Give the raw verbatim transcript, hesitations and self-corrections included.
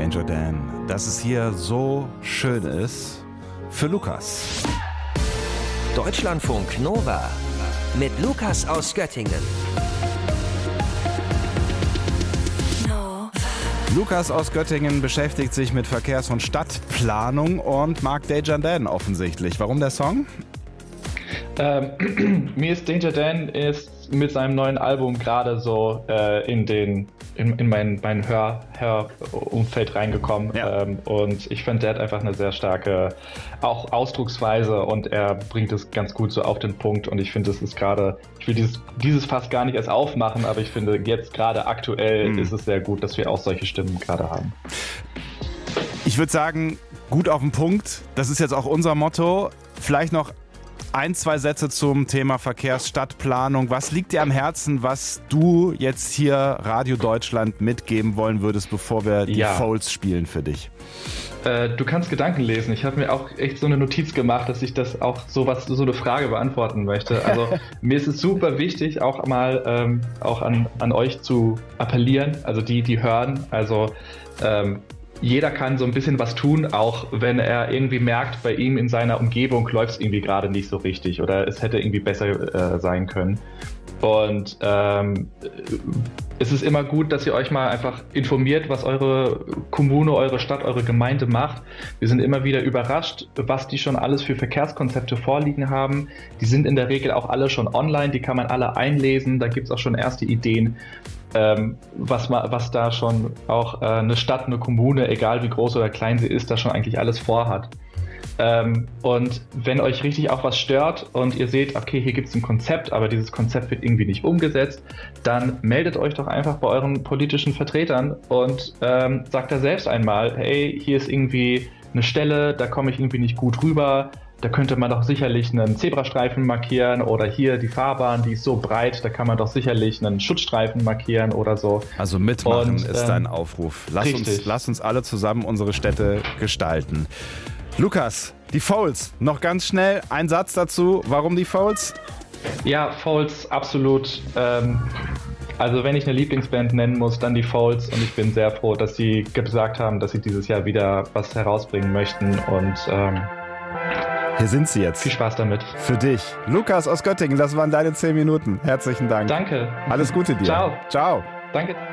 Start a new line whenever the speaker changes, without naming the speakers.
Danger Dan, dass es hier so schön ist für Lukas.
Deutschlandfunk Nova mit Lukas aus Göttingen.
Lukas aus Göttingen beschäftigt sich mit Verkehrs- und Stadtplanung und mag Danger Dan offensichtlich. Warum der Song?
Ähm, mir ist Danger Dan ist mit seinem neuen Album gerade so äh, in den in, in mein, mein Hör, Hörumfeld reingekommen.
Ja.
Ähm, und ich finde, der hat einfach eine sehr starke auch Ausdrucksweise und er bringt es ganz gut so auf den Punkt. Und ich finde, es ist gerade, ich will dieses, dieses fast gar nicht erst aufmachen, aber ich finde, jetzt gerade aktuell mhm. ist es sehr gut, dass wir auch solche Stimmen gerade haben.
Ich würde sagen, gut auf den Punkt. Das ist jetzt auch unser Motto. Vielleicht noch ein, zwei Sätze zum Thema Verkehrsstadtplanung. Was liegt dir am Herzen, was du jetzt hier Radio Deutschland mitgeben wollen würdest, bevor wir die
ja.
Foals spielen für dich?
Äh, du kannst Gedanken lesen. Ich habe mir auch echt so eine Notiz gemacht, dass ich das auch so was, so eine Frage beantworten möchte. Also mir ist es super wichtig, auch mal ähm, auch an, an euch zu appellieren, also die, die hören. Also ähm, jeder kann so ein bisschen was tun, auch wenn er irgendwie merkt, bei ihm in seiner Umgebung läuft es irgendwie gerade nicht so richtig oder es hätte irgendwie besser äh, sein können. Und ähm, es ist immer gut, dass ihr euch mal einfach informiert, was eure Kommune, eure Stadt, eure Gemeinde macht. Wir sind immer wieder überrascht, was die schon alles für Verkehrskonzepte vorliegen haben. Die sind in der Regel auch alle schon online, die kann man alle einlesen, da gibt es auch schon erste Ideen. Ähm, was, ma, was da schon auch äh, eine Stadt, eine Kommune, egal wie groß oder klein sie ist, da schon eigentlich alles vorhat. Ähm, und wenn euch richtig auch was stört und ihr seht, okay, hier gibt es ein Konzept, aber dieses Konzept wird irgendwie nicht umgesetzt, dann meldet euch doch einfach bei euren politischen Vertretern und ähm, sagt da selbst einmal, hey, hier ist irgendwie eine Stelle, da komme ich irgendwie nicht gut rüber. Da könnte man doch sicherlich einen Zebrastreifen markieren oder hier die Fahrbahn, die ist so breit, da kann man doch sicherlich einen Schutzstreifen markieren oder so.
Also mitmachen
Und,
ist
ähm,
dein Aufruf. Lass uns, lass uns alle zusammen unsere Städte gestalten. Lukas, die Foals, noch ganz schnell ein Satz dazu. Warum die Foals?
Ja, Foals, absolut. Ähm, also wenn ich eine Lieblingsband nennen muss, dann die Foals und ich bin sehr froh, dass sie gesagt haben, dass sie dieses Jahr wieder was herausbringen möchten und ähm,
hier sind sie jetzt.
Viel Spaß damit.
Für dich. Lukas aus Göttingen, das waren deine zehn Minuten. Herzlichen Dank.
Danke.
Alles Gute dir.
Ciao.
Ciao.
Danke.